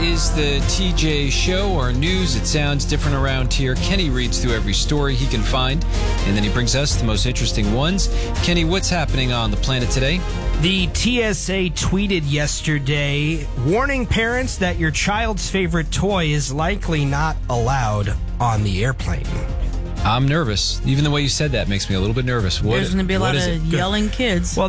is the TJ Show, our news. It sounds different around here. Kenny reads through every story he can find, and then he brings us the most interesting ones. Kenny, what's happening on the planet today? The TSA tweeted yesterday, warning parents that your child's favorite toy is likely not allowed on the airplane. I'm nervous. Even the way you said that makes me a little bit nervous. There's going to be a lot of yelling kids. Well,